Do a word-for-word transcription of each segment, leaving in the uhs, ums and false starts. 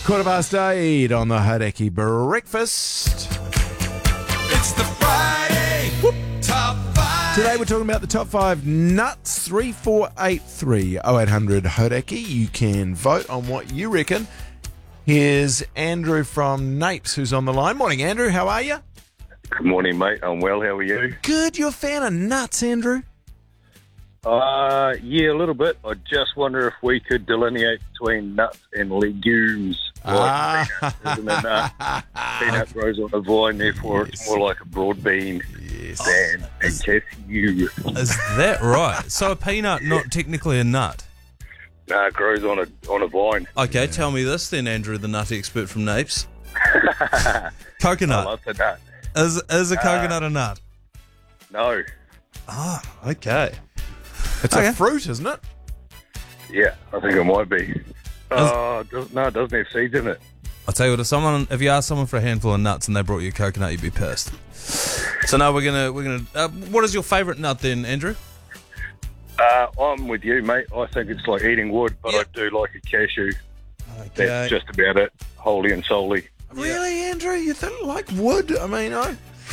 Quarter past eight on the Hauraki Breakfast. It's the Friday Whoop. Top five. Today we're talking about the top five nuts. three four eight three oh eight hundred Hauraki. You can vote on what you reckon. Here's Andrew from Napes who's on the line. Morning, Andrew. How are you? Good morning, mate. I'm well. How are you? Good. You're a fan of nuts, Andrew? Uh, yeah, a little bit. I just wonder if we could delineate between nuts and legumes. Like Ah. peanut, isn't it? Uh, peanut grows on a vine, therefore it's more like a broad bean Yes. than a cashew. Is that right? So a peanut, not technically a nut. No, it grows on a on a vine. Okay, tell me this then, Andrew, the nut expert from Napes. I Coconut. love the nut. Is, is a coconut a nut? No. Ah, okay. It's Okay. a fruit, isn't it? Yeah, I think it might be. Oh, it doesn't- no, it doesn't have seeds in it. I'll tell you what, if someone, if you asked someone for a handful of nuts and they brought you a coconut, you'd be pissed. So now we're gonna, we're gonna. Uh, what is your favourite nut then, Andrew? Uh, I'm with you, mate. I think it's like eating wood, but Yeah. I do like a cashew. Okay. That's just about it, wholly and solely. Really, Andrew? You think like wood? I mean, I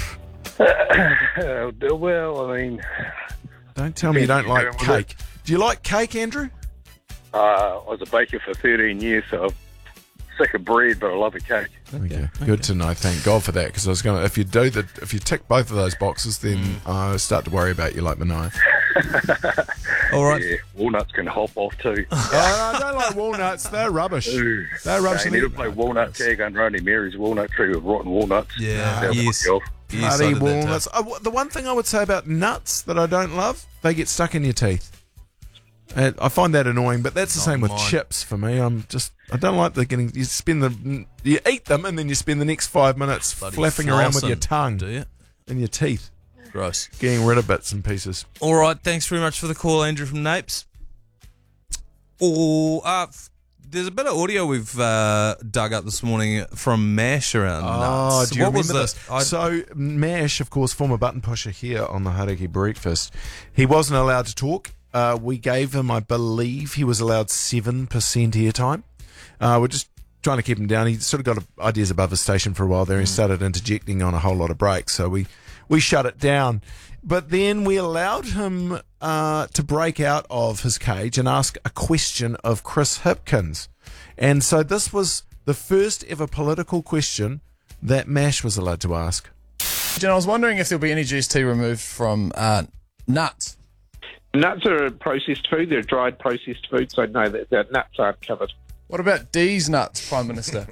Uh, well, I mean, don't tell me you don't like Yeah, well, cake. Do you like cake, Andrew? uh, I was a baker for thirteen years, so I'm sick of bread, but I love a cake. Okay. Good to know. Thank God for that. Because I was going to, if you do the, if you tick both of those boxes, then I start to worry about you like Mania. All right. Yeah, walnuts can hop off too. Oh, no, I don't like walnuts. They're rubbish. Ooh. They're rubbish. They need to play walnut tag under Auntie Mary's walnut tree with rotten walnuts. Yeah. That'll Yes. put you off. Yes, I Bloody did that too. walnuts. Uh, wh- the one thing I would say about nuts that I don't love, they get stuck in your teeth. And I find that annoying, but that's the Not same with mine. chips for me. I'm just, I don't like the getting, you spend the, you eat them and then you spend the next five minutes Bloody flapping around with your flossing, tongue Do you? and your teeth, Gross. getting rid of bits and pieces. All right. Thanks very much for the call, Andrew from Napes. Oh, uh, f- there's a bit of audio we've uh, dug up this morning from MASH around Oh, nuts. do you what was remember this? this? I- So, Mash, of course, former button pusher here on the Hauraki Breakfast, he wasn't allowed to talk. Uh, we gave him, I believe, he was allowed seven percent airtime. Uh, we're just trying to keep him down. He sort of got ideas above his station for a while there. He started interjecting on a whole lot of breaks, so we, we shut it down. But then we allowed him uh, to break out of his cage and ask a question of Chris Hipkins. And so this was the first ever political question that MASH was allowed to ask. Jen, I was wondering if there'll be any G S T removed from uh, nuts. Nuts are a processed food. They're dried processed food, so no, the, the nuts aren't covered. What about D's nuts, Prime Minister?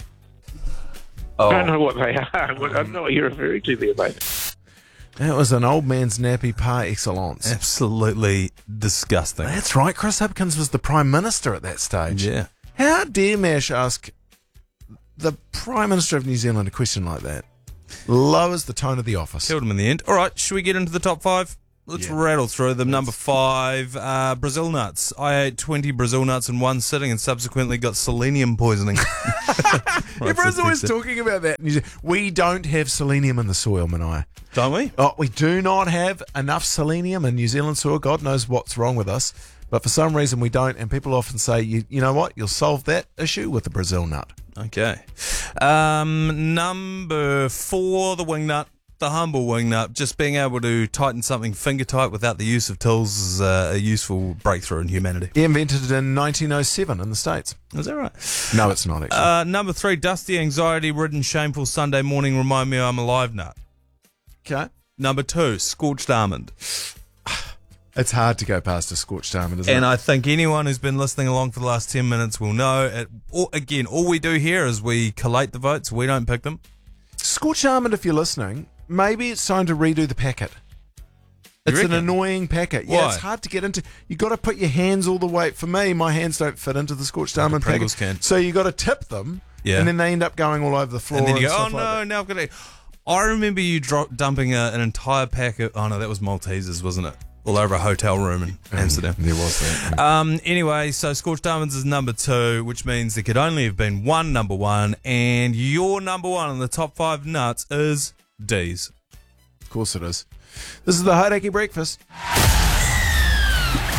I don't know what they are. I don't know what you're referring to there, mate. That was an old man's nappy par excellence. Absolutely disgusting. That's right. Chris Hipkins was the Prime Minister at that stage. Yeah. How dare MASH ask the Prime Minister of New Zealand a question like that? Lowers the tone of the office. Killed him in the end. All right, should we get into the top five? Let's Yeah. rattle through them. Number five, uh, Brazil nuts. I ate twenty Brazil nuts in one sitting and subsequently got selenium poisoning. Everyone's always Right, talking about that. And you say, we don't have selenium in the soil, Mania. Don't we? Oh, we do not have enough selenium in New Zealand soil. God knows what's wrong with us. But for some reason we don't. And people often say, you, you know what? You'll solve that issue with the Brazil nut. Okay. Um, number four, the wing nut. The humble wing nut. Just being able to tighten something finger tight without the use of tools is uh, a useful breakthrough in humanity. He invented it in nineteen oh seven in the States. Is that right? No, it's not actually. Uh, number three, dusty, anxiety-ridden, shameful Sunday morning remind me I'm alive nut. Okay. Number two, scorched almond. It's hard to go past a scorched almond, isn't And it? I think anyone who's been listening along for the last ten minutes will know, it, all, again, all we do here is we collate the votes. We don't pick them. Scorched almond, if you're listening, maybe it's time to redo the packet. It's an reckon? annoying packet. Yeah, Why? it's hard to get into. You got to put your hands all the way. For me, my hands don't fit into the scorched almond Pringles packet. can. So you got to tip them, Yeah. and then they end up going all over the floor. And then you go, oh stuff no, like that. now I've got to... I remember you dro- dumping a, an entire pack of... Oh no, that was Maltesers, wasn't it? All over a hotel room in Amsterdam. There was that. Um, anyway, so scorched almonds is number two, which means there could only have been one number one, and your number one in the top five nuts is D's. Of course it is. This is the Hauraki Breakfast. Want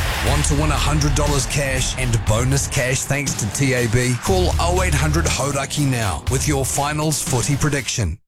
to win one hundred dollars cash and bonus cash thanks to T A B? Call oh eight hundred Hodaki now with your finals footy prediction.